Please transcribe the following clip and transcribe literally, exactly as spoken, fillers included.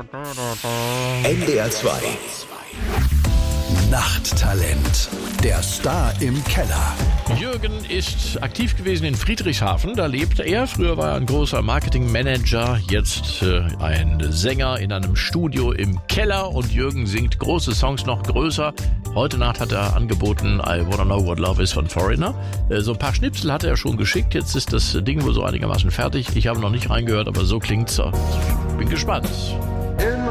N D R zwei Nachttalent. Der Star im Keller. Jürgen ist aktiv gewesen in Friedrichshafen, da lebt er. Früher war er ein großer Marketingmanager, jetzt äh, ein Sänger in einem Studio im Keller. Und Jürgen singt große Songs noch größer. Heute Nacht hat er angeboten I Wanna Know What Love Is von Foreigner. Äh, so ein paar Schnipsel hat er schon geschickt, jetzt ist das Ding wohl so einigermaßen fertig. Ich habe noch nicht reingehört, aber so klingt's. Bin gespannt.